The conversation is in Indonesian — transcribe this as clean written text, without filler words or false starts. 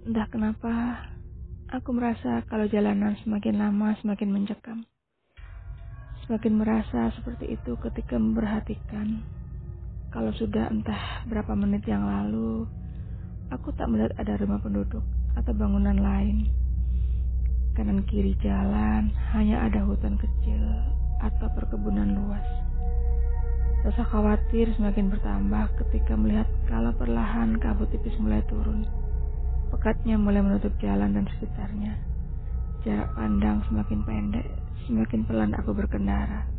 Entah kenapa, aku merasa kalau jalanan semakin lama semakin mencekam. Semakin merasa seperti itu ketika memperhatikan kalau sudah entah berapa menit yang lalu, aku tak melihat ada rumah penduduk atau bangunan lain. Kanan kiri jalan hanya ada hutan kecil atau perkebunan luas. Rasa khawatir semakin bertambah ketika melihat kalau perlahan kabut tipis mulai turun. Pekatnya mulai menutup jalan dan sekitarnya. Jarak pandang semakin pendek, semakin pelan aku berkendara.